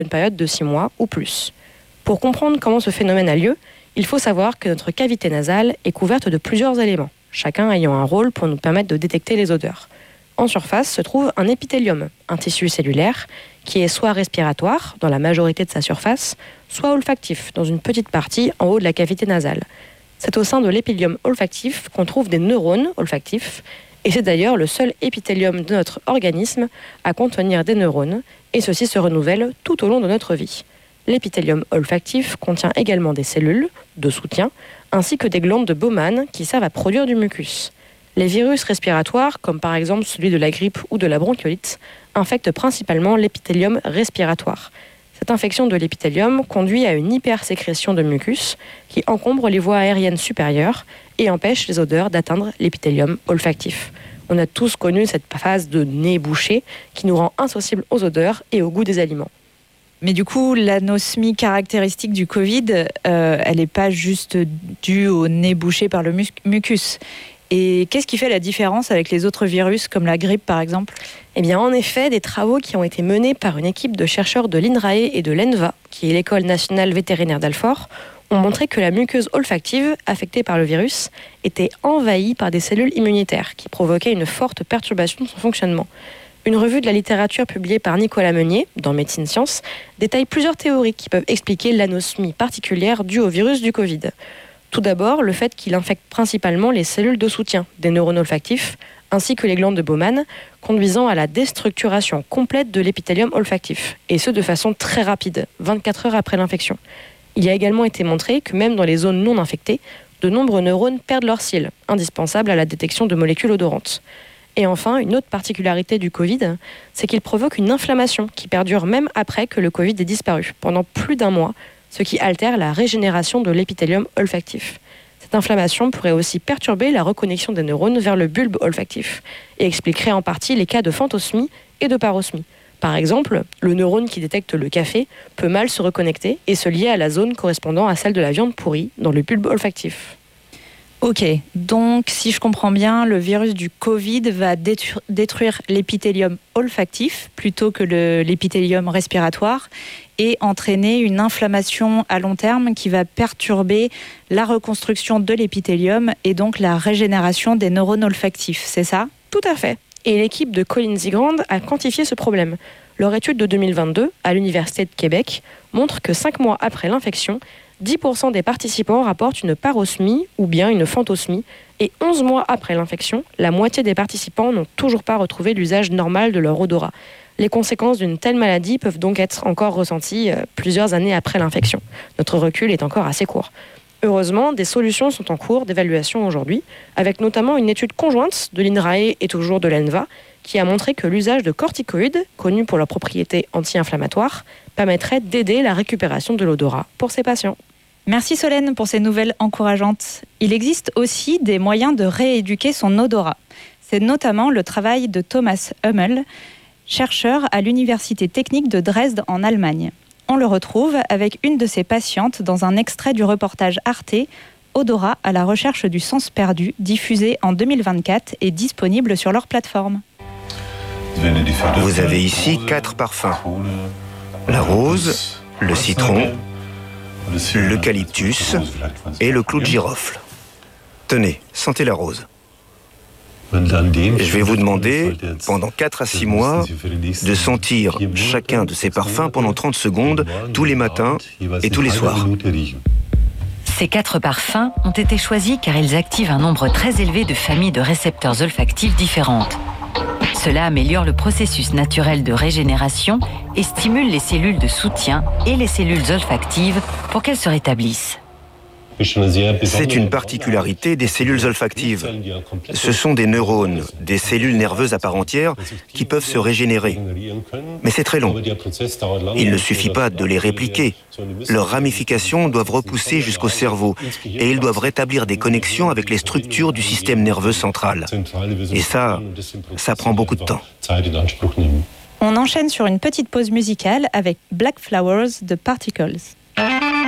une période de 6 mois ou plus. Pour comprendre comment ce phénomène a lieu, il faut savoir que notre cavité nasale est couverte de plusieurs éléments, chacun ayant un rôle pour nous permettre de détecter les odeurs. En surface se trouve un épithélium, un tissu cellulaire, qui est soit respiratoire, dans la majorité de sa surface, soit olfactif, dans une petite partie en haut de la cavité nasale. C'est au sein de l'épithélium olfactif qu'on trouve des neurones olfactifs, et c'est d'ailleurs le seul épithélium de notre organisme à contenir des neurones, et ceux-ci se renouvellent tout au long de notre vie. L'épithélium olfactif contient également des cellules de soutien, ainsi que des glandes de Bowman qui servent à produire du mucus. Les virus respiratoires, comme par exemple celui de la grippe ou de la bronchiolite, infectent principalement l'épithélium respiratoire. Cette infection de l'épithélium conduit à une hypersécrétion de mucus qui encombre les voies aériennes supérieures et empêche les odeurs d'atteindre l'épithélium olfactif. On a tous connu cette phase de nez bouché qui nous rend insensibles aux odeurs et au goût des aliments. Mais du coup, l'anosmie caractéristique du Covid, elle n'est pas juste due au nez bouché par le mucus. Et qu'est-ce qui fait la différence avec les autres virus, comme la grippe par exemple ? Eh bien, en effet, des travaux qui ont été menés par une équipe de chercheurs de l'INRAE et de l'ENVA, qui est l'École nationale vétérinaire d'Alfort, ont montré que la muqueuse olfactive, affectée par le virus, était envahie par des cellules immunitaires qui provoquaient une forte perturbation de son fonctionnement. Une revue de la littérature publiée par Nicolas Meunier, dans Médecine Science, détaille plusieurs théories qui peuvent expliquer l'anosmie particulière due au virus du Covid. Tout d'abord, le fait qu'il infecte principalement les cellules de soutien des neurones olfactifs, ainsi que les glandes de Bowman, conduisant à la déstructuration complète de l'épithélium olfactif, et ce de façon très rapide, 24 heures après l'infection. Il a également été montré que même dans les zones non infectées, de nombreux neurones perdent leur cils, indispensables à la détection de molécules odorantes. Et enfin, une autre particularité du Covid, c'est qu'il provoque une inflammation qui perdure même après que le Covid ait disparu, pendant plus d'1 mois, ce qui altère la régénération de l'épithélium olfactif. Cette inflammation pourrait aussi perturber la reconnexion des neurones vers le bulbe olfactif et expliquerait en partie les cas de phantosmie et de parosmie. Par exemple, le neurone qui détecte le café peut mal se reconnecter et se lier à la zone correspondant à celle de la viande pourrie dans le bulbe olfactif. Ok, donc si je comprends bien, le virus du Covid va détruire l'épithélium olfactif plutôt que l'épithélium respiratoire et entraîner une inflammation à long terme qui va perturber la reconstruction de l'épithélium et donc la régénération des neurones olfactifs, c'est ça ? Tout à fait. Et l'équipe de Colin Zigrand a quantifié ce problème. Leur étude de 2022 à l'Université de Québec montre que 5 mois après l'infection, 10% des participants rapportent une parosmie ou bien une phantosmie et 11 mois après l'infection, la moitié des participants n'ont toujours pas retrouvé l'usage normal de leur odorat. Les conséquences d'une telle maladie peuvent donc être encore ressenties plusieurs années après l'infection. Notre recul est encore assez court. Heureusement, des solutions sont en cours d'évaluation aujourd'hui, avec notamment une étude conjointe de l'INRAE et toujours de l'ENVA, qui a montré que l'usage de corticoïdes, connus pour leurs propriétés anti-inflammatoires, permettrait d'aider la récupération de l'odorat pour ces patients. Merci Solène pour ces nouvelles encourageantes. Il existe aussi des moyens de rééduquer son odorat. C'est notamment le travail de Thomas Hummel, chercheur à l'Université technique de Dresde en Allemagne. On le retrouve avec une de ses patientes dans un extrait du reportage Arte, Odorat à la recherche du sens perdu, diffusé en 2024 et disponible sur leur plateforme. Vous avez ici 4 parfums. La rose, le citron, l'eucalyptus et le clou de girofle. Tenez, sentez la rose. Je vais vous demander, pendant 4 à 6 mois, de sentir chacun de ces parfums pendant 30 secondes, tous les matins et tous les soirs. Ces 4 parfums ont été choisis car ils activent un nombre très élevé de familles de récepteurs olfactifs différentes. Cela améliore le processus naturel de régénération et stimule les cellules de soutien et les cellules olfactives pour qu'elles se rétablissent. C'est une particularité des cellules olfactives. Ce sont des neurones, des cellules nerveuses à part entière qui peuvent se régénérer. Mais c'est très long. Il ne suffit pas de les répliquer. Leurs ramifications doivent repousser jusqu'au cerveau et ils doivent rétablir des connexions avec les structures du système nerveux central. Et ça prend beaucoup de temps. On enchaîne sur une petite pause musicale avec Black Flowers de Particles.